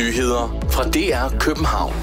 Nyheder fra DR København.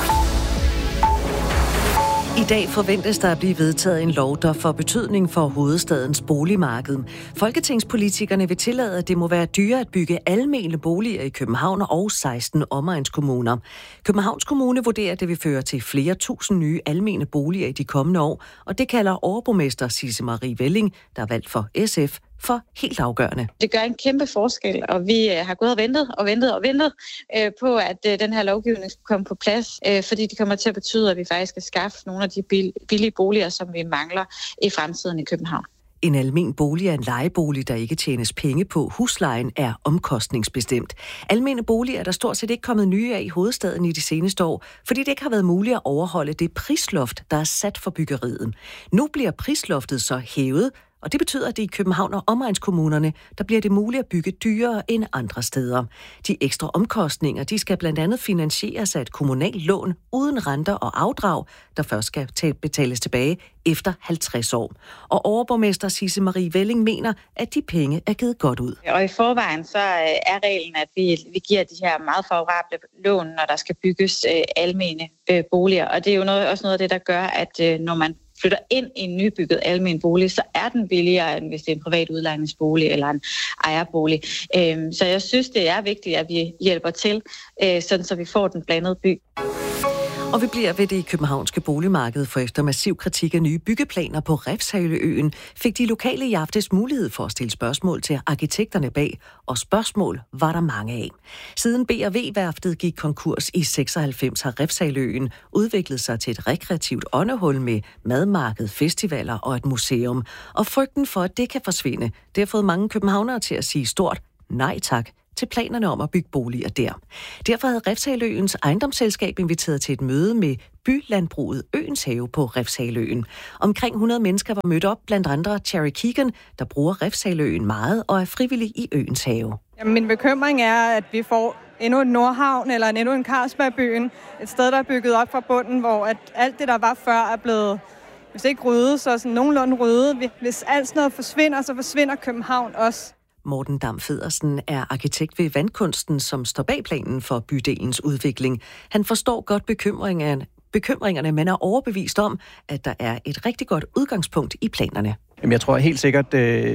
I dag forventes der at blive vedtaget en lov, der får betydning for hovedstadens boligmarked. Folketingspolitikerne vil tillade, at det må være dyrere at bygge almene boliger i København og 16 omegnskommuner. Københavns Kommune vurderer, at det vil føre til flere tusind nye almene boliger i de kommende år, og det kalder overborgmester Sisse Marie Welling, der er valgt for SF, for helt afgørende. Det gør en kæmpe forskel, og vi har gået og ventet på, at den her lovgivning skulle komme på plads, fordi det kommer til at betyde, at vi faktisk skal skaffe nogle af de billige boliger, som vi mangler i fremtiden i København. En almen bolig er en lejebolig, der ikke tjenes penge på. Huslejen er omkostningsbestemt. Almene boliger er der stort set ikke kommet nye af i hovedstaden i de seneste år, fordi det ikke har været muligt at overholde det prisloft, der er sat for byggeriet. Nu bliver prisloftet så hævet, og det betyder, at det i København og omegnskommunerne, der bliver det muligt at bygge dyrere end andre steder. De ekstra omkostninger, de skal blandt andet finansieres af et kommunalt lån uden renter og afdrag, der først skal betales tilbage efter 50 år. Og overborgmester Sisse Marie Welling mener, at de penge er givet godt ud. Og i forvejen så er reglen, at vi giver de her meget favorable lån, når der skal bygges almene boliger. Og det er jo også noget af det, der gør, at når man flytter ind i en nybygget almen bolig, så er den billigere, end hvis det er en privat udlejningsbolig eller en ejerbolig. Så jeg synes, det er vigtigt, at vi hjælper til, sådan så vi får den blandede by. Og vi bliver ved det københavnske boligmarked, for efter massiv kritik af nye byggeplaner på Refshaleøen, fik de lokale i aftes mulighed for at stille spørgsmål til arkitekterne bag, og spørgsmål var der mange af. Siden B&W-værftet gik konkurs i 96 har Refshaleøen udviklet sig til et rekreativt åndehul med madmarked, festivaler og et museum. Og frygten for, at det kan forsvinde, det har fået mange københavnere til at sige stort nej tak til planerne om at bygge boliger der. Derfor havde Refshaleøens ejendomsselskab inviteret til et møde med bylandbruget Øens Have på Refshaleøen. Omkring 100 mennesker var mødt op, blandt andre Cherry Keegan, der bruger Refshaleøen meget og er frivillig i Øens Have. Jamen, min bekymring er, at vi får endnu et Nordhavn eller endnu en Carlsbergbyen. Et sted, der er bygget op fra bunden, hvor at alt det, der var før, er blevet, hvis ikke ryddet, så sådan nogenlunde ryddet. Hvis alt sådan noget forsvinder, så forsvinder København også. Morten Dam Feddersen er arkitekt ved Vandkunsten, som står bag planen for bydelens udvikling. Han forstår godt bekymringerne, men er overbevist om, at der er et rigtig godt udgangspunkt i planerne. Jamen, jeg tror helt sikkert,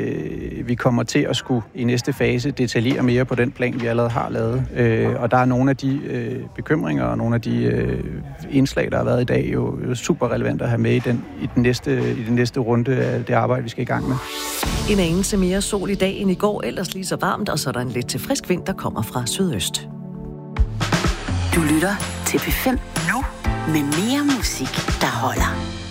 vi kommer til at skulle i næste fase detaljere mere på den plan, vi allerede har lavet. Og der er nogle af de bekymringer og nogle af de indslag, der har været i dag, jo super relevant at have med i den næste runde af det arbejde, vi skal i gang med. En anelse mere sol i dag end i går, ellers lige så varmt, og så er der en lidt til frisk vind, der kommer fra sydøst. Du lytter til P5 nu med mere musik, der holder.